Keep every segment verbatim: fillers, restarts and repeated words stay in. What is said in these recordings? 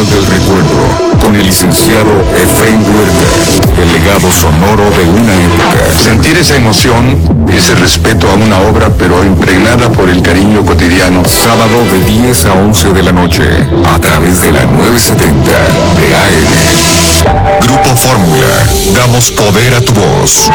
Festival del Recuerdo, con el licenciado Efraín Huerta, el legado sonoro de una época. Sentir esa emoción, ese respeto a una obra, pero impregnada por el cariño cotidiano. Sábado de diez a once de la noche, a través de la nueve setenta de A M. Grupo Fórmula, damos poder a tu voz.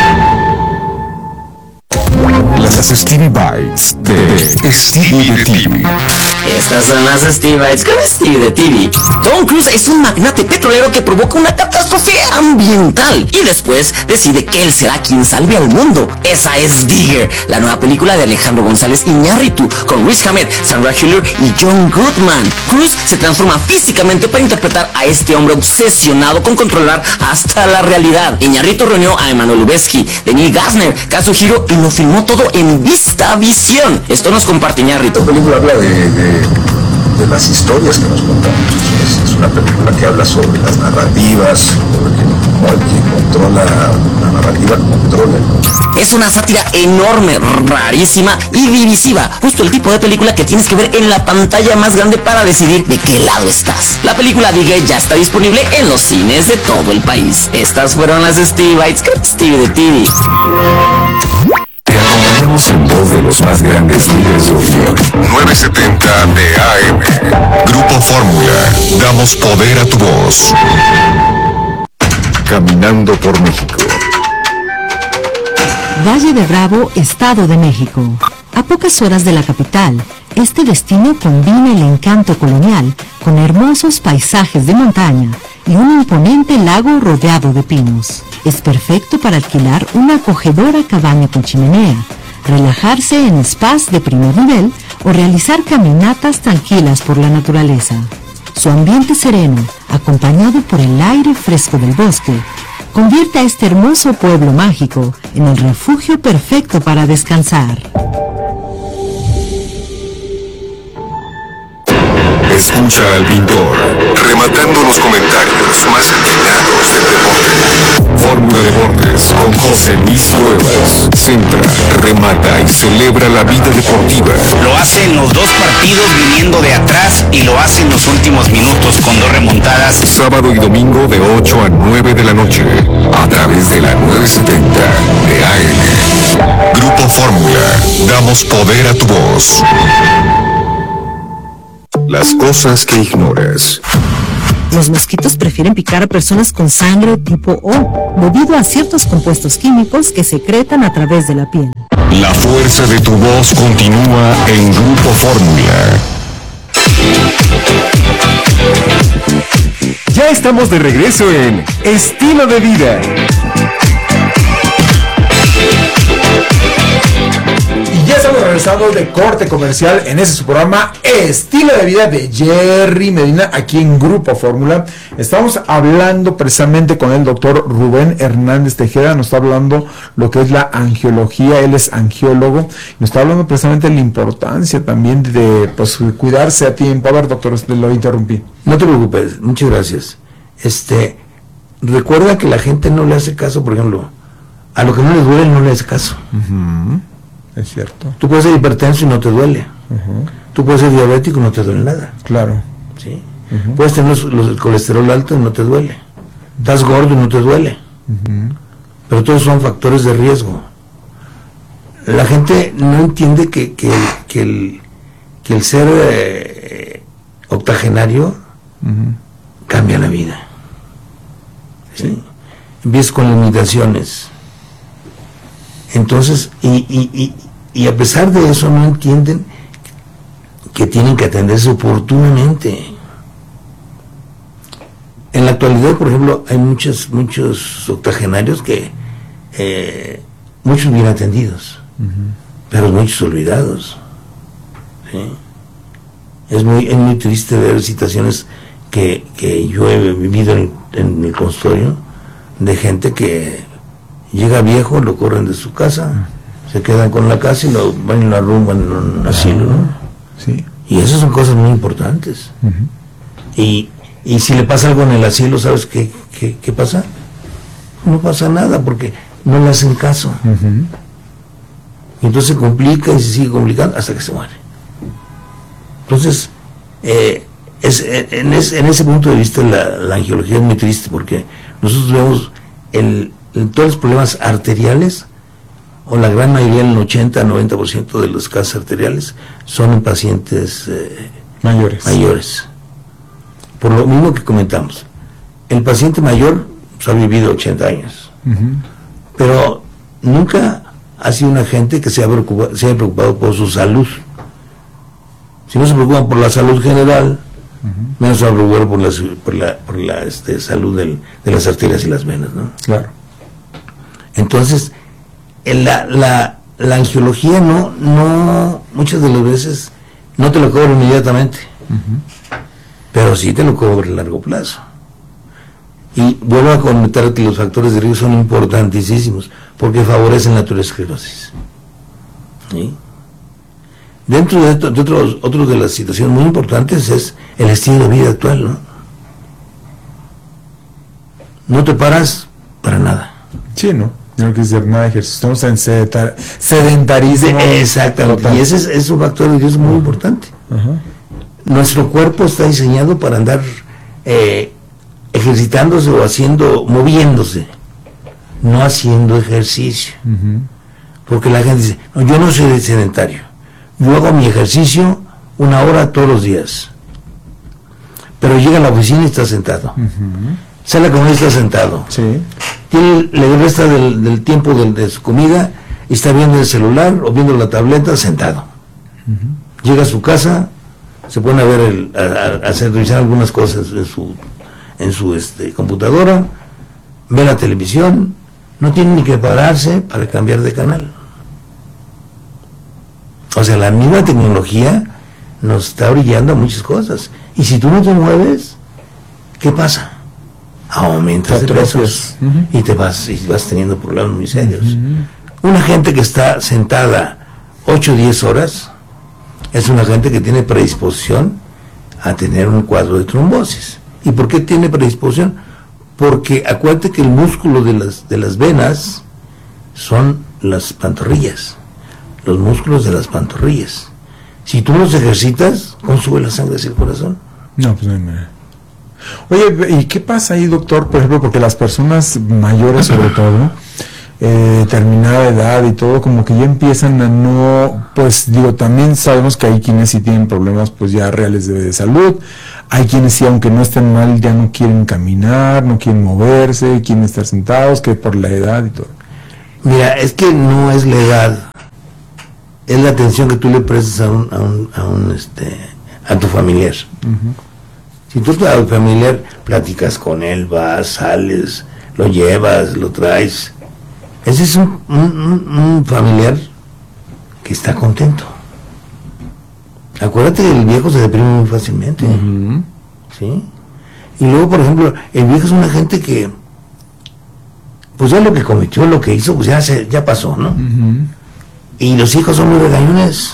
Las Stevie Bites de Stevie de T V. Estas son las Stevie Bites con Stevie de T V. Tom Cruise es un magnate petrolero que provoca una catástrofe ambiental y después decide que él será quien salve al mundo. Esa es Digger, la nueva película de Alejandro González Iñárritu, con Riz Ahmed, Sandra Hüller y John Goodman. Cruise se transforma físicamente para interpretar a este hombre obsesionado con controlar hasta la realidad. Iñárritu reunió a Emmanuel Lubezki, Denis Gassner, Kazuhiro y lo filmó todo en VistaVision. Esto nos comparte Iñárritu. La película habla de, de, de las historias que nos contamos. Es, es una película que habla sobre las narrativas, sobre que no, el que controla la narrativa controla. Es una sátira enorme, rarísima y divisiva. Justo el tipo de película que tienes que ver en la pantalla más grande para decidir de qué lado estás. La película Digger ya está disponible en los cines de todo el país. Estas fueron las Stevie Bites con Stevie de T V. En voz de los más grandes líderes de opinión. nueve setenta de A M. Grupo Fórmula. Damos poder a tu voz. Caminando por México. Valle de Bravo, Estado de México. A pocas horas de la capital, este destino combina el encanto colonial con hermosos paisajes de montaña y un imponente lago rodeado de pinos. Es perfecto para alquilar una acogedora cabaña con chimenea, relajarse en spas de primer nivel o realizar caminatas tranquilas por la naturaleza. Su ambiente sereno, acompañado por el aire fresco del bosque, convierte a este hermoso pueblo mágico en el refugio perfecto para descansar. Escucha al pintor, rematando los comentarios más atinados del deporte. Fórmula Deportes con José Luis Cuevas. Centra, remata y celebra la vida deportiva. Lo hace en los dos partidos viniendo de atrás y lo hace en los últimos minutos con dos remontadas. Sábado y domingo de ocho a nueve de la noche, a través de la nueve setenta de A M. Grupo Fórmula, damos poder a tu voz. Las cosas que ignoras. Los mosquitos prefieren picar a personas con sangre tipo O, debido a ciertos compuestos químicos que secretan a través de la piel. La fuerza de tu voz continúa en Grupo Fórmula. Ya estamos de regreso en Estilo de Vida. Y ya estamos regresando de corte comercial en ese su programa Estilo de Vida de Jerry Medina, aquí en Grupo Fórmula. Estamos hablando precisamente con el doctor Rubén Hernández Tejeda. Nos está hablando lo que es la angiología. Él es angiólogo. Nos está hablando precisamente de la importancia también de pues, cuidarse a tiempo. A ver, doctor, lo interrumpí. No te preocupes, muchas gracias. Este, recuerda que la gente no le hace caso, por ejemplo, a lo que no le duele no le hace caso. Uh-huh. Es cierto. Tú puedes ser hipertenso y no te duele. Uh-huh. Tú puedes ser diabético y no te duele nada. Claro. ¿Sí? Uh-huh. Puedes tener los, los, el colesterol alto y no te duele. Estás gordo y no te duele. Uh-huh. Pero todos son factores de riesgo. La gente no entiende que, que, que, el, que el ser eh, octogenario uh-huh. cambia la vida. ¿Sí? Sí. Empiezas con limitaciones. Entonces, y, y, y, y a pesar de eso no entienden que tienen que atenderse oportunamente. En la actualidad, por ejemplo, hay muchos, muchos octogenarios que, eh, muchos bien atendidos, uh-huh. pero muchos olvidados. ¿Sí? Es muy, es muy triste ver situaciones que, que yo he vivido en, en el consultorio, de gente que llega viejo, lo corren de su casa, se quedan con la casa y lo van y lo arrumban en un asilo, ¿no? Sí. Y esas son cosas muy importantes. Uh-huh. Y, y si le pasa algo en el asilo, ¿sabes qué, qué, qué pasa? No pasa nada, porque no le hacen caso. Uh-huh. Y entonces se complica y se sigue complicando hasta que se muere. Entonces, eh, es, en, es, en ese punto de vista la, la angiología es muy triste, porque nosotros vemos el, el, todos los problemas arteriales, o la gran mayoría, el ochenta a noventa por ciento de los casos arteriales, son en pacientes eh, mayores. mayores. Por lo mismo que comentamos, el paciente mayor pues, ha vivido ochenta años, uh-huh. pero nunca ha sido una gente que se haya preocupado, se haya preocupado por su salud. Si no se preocupan por la salud general, uh-huh. menos se va a preocupar por la, por la, por la este, salud del, de las arterias y las venas, ¿no? Claro. Entonces, en la, la, la angiología no, no, muchas de las veces no te lo cobra inmediatamente, uh-huh. pero sí te lo cobra a largo plazo. Y vuelvo a comentar que los factores de riesgo son importantísimos, porque favorecen la aterosclerosis. ¿Sí? Dentro de, de otros, otros de las situaciones muy importantes es el estilo de vida actual, ¿no? No te paras para nada. Sí, ¿no? No quiero decir nada de ejercicio. Estamos en sedentar, sedentarismo. Exactamente. Total. Y ese es, es un factor de riesgo muy importante. Uh-huh. Nuestro cuerpo está diseñado para andar eh, ejercitándose o haciendo, moviéndose, no haciendo ejercicio. Uh-huh. Porque la gente dice, no, yo no soy sedentario. Yo hago mi ejercicio una hora todos los días. Pero llega a la oficina y está sentado. Uh-huh. Sale a comer y está sentado. Sí. Tiene, le resta del, del tiempo de, de su comida y está viendo el celular o viendo la tableta sentado. Uh-huh. Llega a su casa, se pone a ver, el, a, a hacer, revisar algunas cosas en su, en su este, computadora, ve la televisión, no tiene ni que pararse para cambiar de canal. O sea, la misma tecnología nos está brillando a muchas cosas. Y si tú no te mueves, ¿qué pasa? Aumentas de pesos uh-huh. y te vas, y vas teniendo problemas muy serios. Uh-huh. Una gente que está sentada ocho o diez horas es una gente que tiene predisposición a tener un cuadro de trombosis. ¿Y por qué tiene predisposición? Porque acuérdate que el músculo de las, de las venas son las pantorrillas, los músculos de las pantorrillas. Si tú los ejercitas, ¿cómo sube la sangre hacia el corazón? No, pues no hay manera. Oye, ¿y qué pasa ahí, doctor? Por ejemplo, porque las personas mayores, sobre todo, eh, determinada edad y todo, como que ya empiezan a no, pues digo, también sabemos que hay quienes sí tienen problemas pues ya reales de, de salud, hay quienes sí, aunque no estén mal, ya no quieren caminar, no quieren moverse, quieren estar sentados, que por la edad y todo. Mira, es que no es la edad, es la atención que tú le prestas a un, a un, a un este, a tu familiar. Uh-huh. Si tú a tu familiar platicas con él, vas, sales, lo llevas, lo traes, ese es un, un, un familiar que está contento. Acuérdate que el viejo se deprime muy fácilmente. Uh-huh. ¿Sí? Y luego, por ejemplo, el viejo es una gente que, pues ya lo que cometió, lo que hizo, pues ya, se, ya pasó, ¿no? Uh-huh. Y los hijos son muy regañones.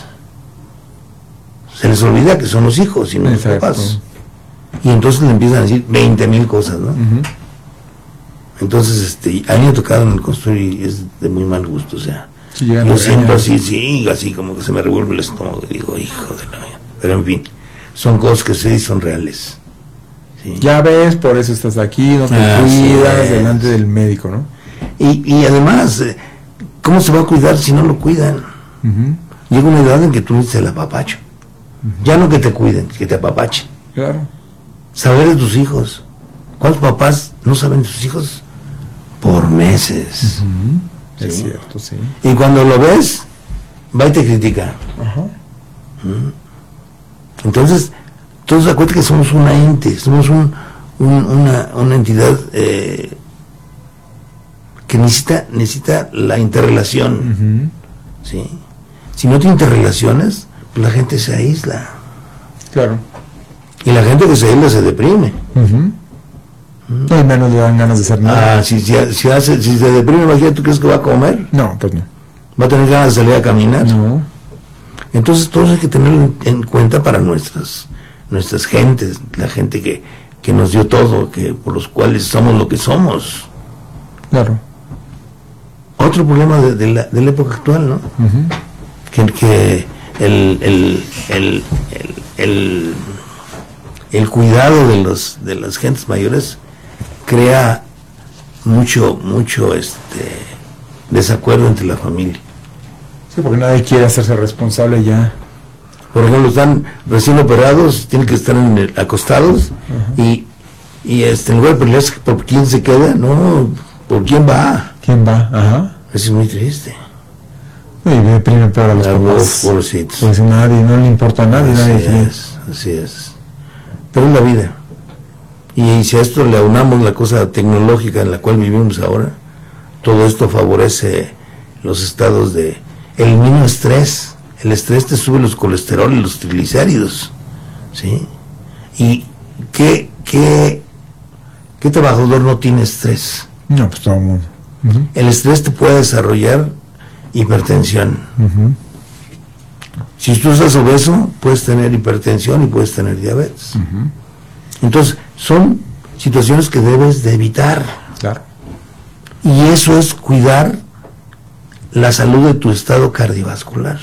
Se les olvida que son los hijos y no los papás. Y entonces le empiezan a decir veinte mil cosas, ¿no? Uh-huh. Entonces, este, a mí me ha tocado en el consultorio y es de muy mal gusto, o sea, sí, yo siento así, sí, así como que se me revuelve el estómago y digo, hijo de la mía. Pero en fin, son cosas que sí son reales. ¿Sí? Ya ves, por eso estás aquí, no te ah, cuidas sí, delante del médico, ¿no? Y, y además, ¿cómo se va a cuidar si no lo cuidan? Uh-huh. Llega una edad en que tú dices el apapacho. Uh-huh. Ya no que te cuiden, que te apapachen. Claro. Saber de tus hijos. ¿Cuántos papás no saben de sus hijos? Por meses. Uh-huh. ¿Sí? Es cierto, sí. Y cuando lo ves, va y te critica. Uh-huh. ¿Mm? Entonces, todos acuérdense que somos una ente, somos un, un, una, una entidad eh, que necesita, necesita la interrelación. Uh-huh. ¿Sí? Si no te interrelacionas, pues la gente se aísla. Claro. Y la gente que se aísla se deprime. Uh-huh. No, y menos le dan ganas de hacer nada. Ah, si, si, si, hace, si se deprime, imagínate, ¿tú crees que va a comer? No, pues no. ¿Va a tener ganas de salir a caminar? No. Entonces, todo eso hay que tenerlo en cuenta para nuestras nuestras gentes, la gente que, que nos dio todo, que por los cuales somos lo que somos. Claro. Otro problema de, de, la, de la época actual, ¿no? Uh-huh. Que, que el, el, el, el, el el cuidado de los de las gentes mayores crea mucho, mucho este desacuerdo entre la familia. Sí, porque nadie quiere hacerse responsable ya. Por ejemplo, están recién operados, tienen que estar en el, acostados, uh-huh. y, y este, en lugar de pelearse por quién se queda, no, por quién va. ¿Quién va? Ajá. Eso es muy triste. Y deprime peor a los papás. Pobrecitos. Pues nadie, no le importa a nadie, así nadie es, así es. Pero es la vida. Y si a esto le aunamos la cosa tecnológica en la cual vivimos ahora, todo esto favorece los estados de... Elimina estrés. El estrés te sube los colesterol y los triglicéridos, ¿sí? ¿Y qué, qué, qué trabajador no tiene estrés? No, pues todo el mundo. Uh-huh. El estrés te puede desarrollar hipertensión. Uh-huh. Si tú estás obeso, puedes tener hipertensión y puedes tener diabetes. Uh-huh. Entonces, son situaciones que debes de evitar. Claro. Y eso es cuidar la salud de tu estado cardiovascular.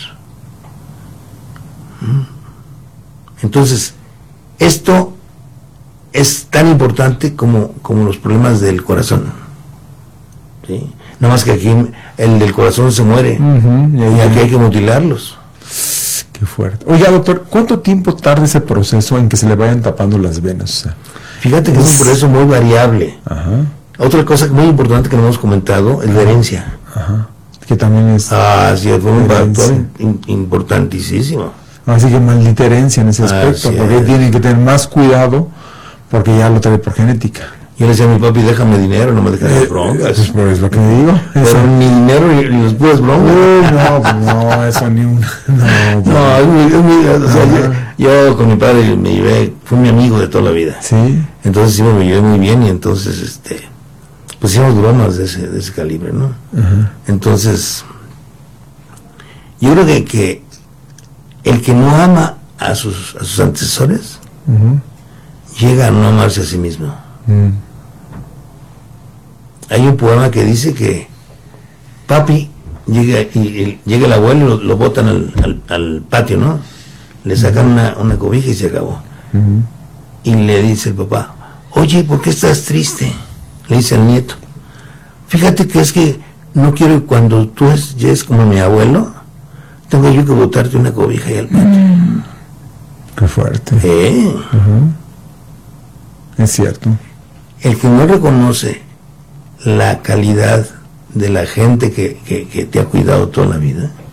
Entonces, esto es tan importante como, como los problemas del corazón, ¿sí? Nada más que aquí el del corazón se muere, uh-huh. y, y aquí hay que mutilarlos. Qué fuerte. Oiga, doctor, ¿cuánto tiempo tarda ese proceso en que se le vayan tapando las venas? O sea, fíjate que es un proceso muy variable. Ajá. Otra cosa muy importante que no hemos comentado es la herencia. Ajá. Que también es... Ah, sí, fue un factor in, importantísimo. Así que maldita herencia en ese aspecto, Así porque es. tienen que tener más cuidado, porque ya lo trae por genética. Yo le decía a mi papi, déjame dinero, no me dejes Eh, las broncas. Pues, pues, es lo que me digo. Pero Eso. ni dinero ni, ni las puras broncas. Uy, no, pues, no, eso ni un... No, pues, No, es muy, es muy, o sea, yo, yo con mi padre me llevé, fue mi amigo de toda la vida. sí. Entonces sí me llevé muy bien y entonces, este, pues hicimos bromas de ese, de ese calibre, ¿no? Uh-huh. Entonces, yo creo que, que el que no ama a sus, a sus antecesores, Uh-huh. llega a no amarse a sí mismo. Mm. Hay un poema que dice que papi llega y, y llega el abuelo y lo, lo botan al, al, al patio, ¿no? Le sacan una, una cobija y se acabó. Uh-huh. Y le dice el papá, oye, ¿por qué estás triste? Le dice al nieto, fíjate que es que no quiero que cuando tú es, llegues como mi abuelo, tengo yo que botarte una cobija y al patio. Mm. Qué fuerte. ¿Eh? Uh-huh. Es cierto. El que no reconoce la calidad de la gente que, que, que te ha cuidado toda la vida,